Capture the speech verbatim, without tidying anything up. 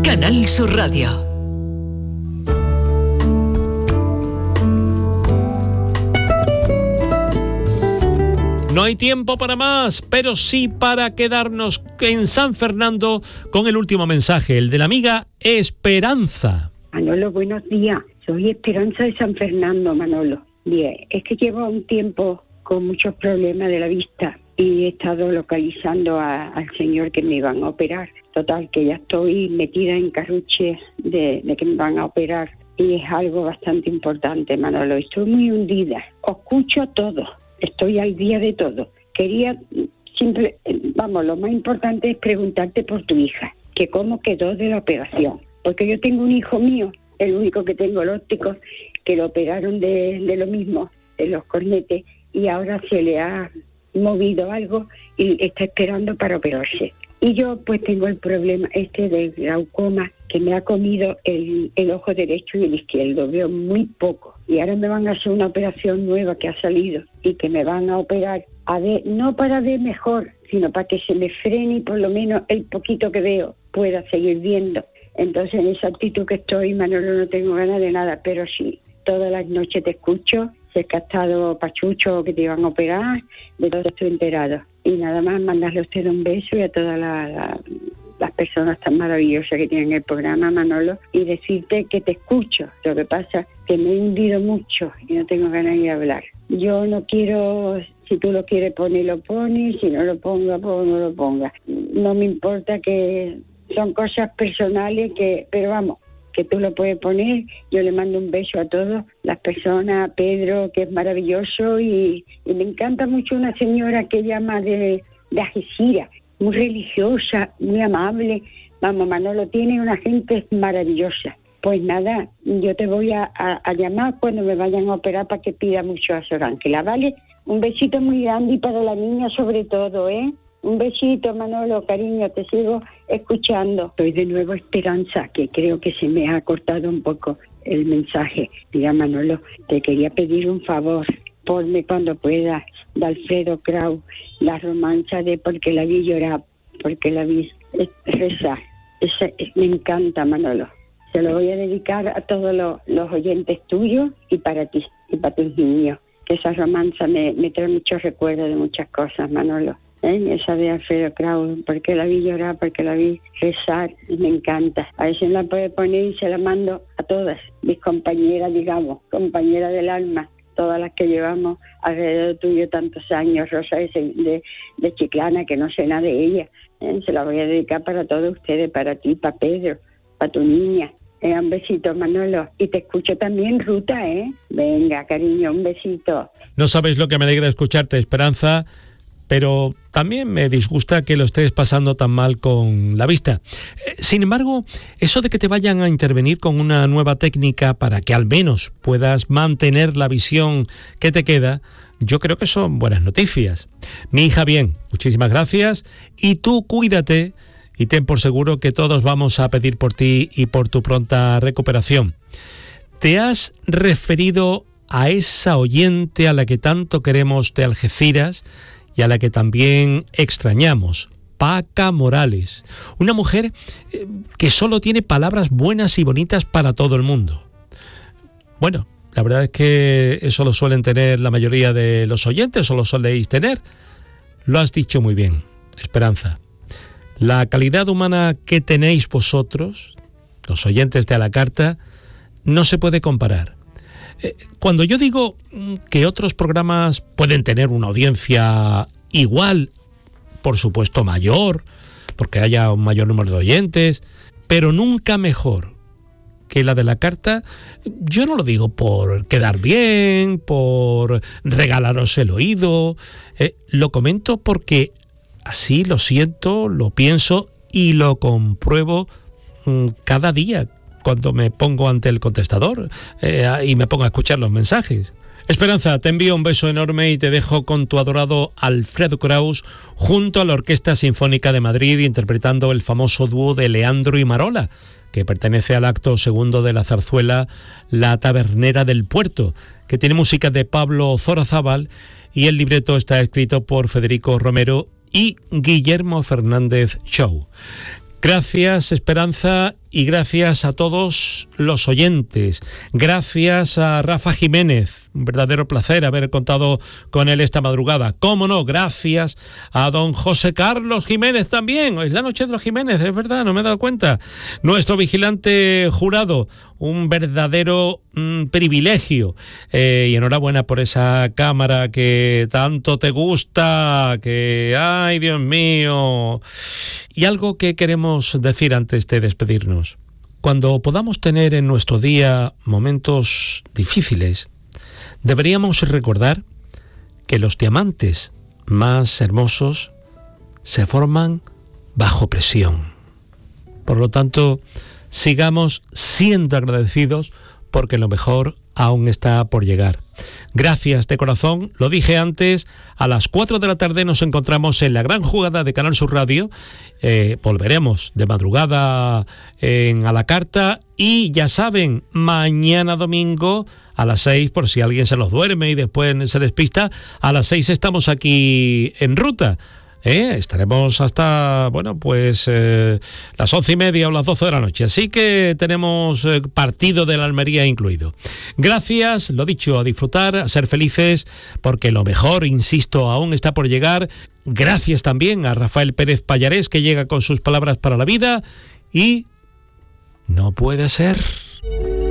Canal Sur Radio. No hay tiempo para más, pero sí para quedarnos en San Fernando con el último mensaje, el de la amiga Esperanza. Manolo, buenos días. Soy Esperanza de San Fernando, Manolo. Bien, es que llevo un tiempo con muchos problemas de la vista y he estado localizando a, al señor que me iban a operar. Total, que ya estoy metida en carruches de, de que me van a operar y es algo bastante importante, Manolo. Estoy muy hundida. Os escucho todo. Estoy al día de todo. Quería, simple, vamos, lo más importante es preguntarte por tu hija, que cómo quedó de la operación. Porque yo tengo un hijo mío, el único que tengo, el óptico, que lo operaron de, de lo mismo, de los cornetes, y ahora se le ha movido algo y está esperando para operarse. Y yo pues tengo el problema este del glaucoma, que me ha comido el, el ojo derecho y el izquierdo, veo muy poco. Y ahora me van a hacer una operación nueva que ha salido y que me van a operar, a ver, no para ver mejor, sino para que se me frene y por lo menos el poquito que veo pueda seguir viendo. Entonces en esa actitud que estoy, Manolo, no tengo ganas de nada, pero sí, todas las noches te escucho, si es que ha estado pachucho que te iban a operar, de todo estoy enterado. Y nada más mandarle a usted un beso y a todas la, la, las personas tan maravillosas que tienen el programa, Manolo, y decirte que te escucho. Lo que pasa es que me he hundido mucho y no tengo ganas de hablar. Yo no quiero, si tú lo quieres poner, lo pones, si no lo ponga, pues no lo ponga. No me importa, que son cosas personales, que, pero vamos, que tú lo puedes poner. Yo le mando un beso a todas las personas, a Pedro, que es maravilloso, y, y me encanta mucho una señora que llama de, de Algeciras, muy religiosa, muy amable. Vamos, Manolo, tiene una gente maravillosa. Pues nada, yo te voy a, a, a llamar cuando me vayan a operar para que pida mucho a Sor Ángela, ¿vale? Un besito muy grande y para la niña sobre todo, ¿eh? Un besito, Manolo, cariño, te sigo escuchando. Soy de nuevo Esperanza, que creo que se me ha cortado un poco el mensaje. Mira, Manolo, te quería pedir un favor. Ponme cuando puedas de Alfredo Kraus, la romanza de Porque la vi llorar, porque la vi rezar. Esa, me encanta, Manolo. Se lo voy a dedicar a todos los, los oyentes tuyos y para ti, y para tus niños. Esa romanza me, me trae muchos recuerdos de muchas cosas, Manolo. ¿Eh? Esa de Alfredo Kraus, porque la vi llorar, porque la vi rezar, y me encanta. A veces la puede poner y se la mando a todas mis compañeras, digamos, compañeras del alma, todas las que llevamos alrededor tuyo tantos años. Rosa de, de, de Chiclana, que no sé nada de ella, ¿eh? Se la voy a dedicar para todos ustedes, para ti, para Pedro, para tu niña. Eh, un besito, Manolo. Y te escucho también, Ruta, ¿eh? Venga, cariño, un besito. No sabes lo que me alegra escucharte, Esperanza, pero también me disgusta que lo estés pasando tan mal con la vista. Sin embargo, eso de que te vayan a intervenir con una nueva técnica para que al menos puedas mantener la visión que te queda, yo creo que son buenas noticias. Mi hija, bien, muchísimas gracias, y tú cuídate y ten por seguro que todos vamos a pedir por ti y por tu pronta recuperación. ¿Te has referido a esa oyente a la que tanto queremos de Algeciras y a la que también extrañamos? Paca Morales, una mujer que solo tiene palabras buenas y bonitas para todo el mundo. Bueno, la verdad es que eso lo suelen tener la mayoría de los oyentes, o lo soléis tener. Lo has dicho muy bien, Esperanza. La calidad humana que tenéis vosotros, los oyentes de A la Carta, no se puede comparar. Cuando yo digo que otros programas pueden tener una audiencia igual, por supuesto mayor, porque haya un mayor número de oyentes, pero nunca mejor que la de La Carta, yo no lo digo por quedar bien, por regalaros el oído, eh, lo comento porque así lo siento, lo pienso y lo compruebo mmm, cada día cuando me pongo ante el contestador eh, y me pongo a escuchar los mensajes. Esperanza, te envío un beso enorme y te dejo con tu adorado Alfredo Kraus junto a la Orquesta Sinfónica de Madrid, interpretando el famoso dúo de Leandro y Marola, que pertenece al acto segundo de la zarzuela La Tabernera del Puerto, que tiene música de Pablo Zorazábal y el libreto está escrito por Federico Romero y Guillermo Fernández Show. Gracias, Esperanza, y gracias a todos los oyentes. Gracias a Rafa Jiménez, un verdadero placer haber contado con él esta madrugada. Cómo no, gracias a don José Carlos Jiménez también. Es la noche de los Jiménez, es verdad, no me he dado cuenta. Nuestro vigilante jurado, un verdadero mm, privilegio. Eh, y enhorabuena por esa cámara que tanto te gusta, que, ay, Dios mío. Y algo que queremos decir antes de despedirnos. Cuando podamos tener en nuestro día momentos difíciles, deberíamos recordar que los diamantes más hermosos se forman bajo presión. Por lo tanto, sigamos siendo agradecidos porque lo mejor aún está por llegar. Gracias de corazón, lo dije antes, a las cuatro de la tarde nos encontramos en la gran jugada de Canal Sur Radio, eh, volveremos de madrugada en A la Carta y ya saben, mañana domingo a las seis, por si alguien se los duerme y después se despista, a las seis estamos aquí en ruta. ¿Eh? Estaremos hasta, bueno, pues eh, las once y media o las doce de la noche. Así que tenemos eh, partido de la Almería incluido. Gracias, lo dicho, a disfrutar, a ser felices, porque lo mejor, insisto, aún está por llegar. Gracias también a Rafael Pérez Pallarés, que llega con sus palabras para la vida. Y no puede ser.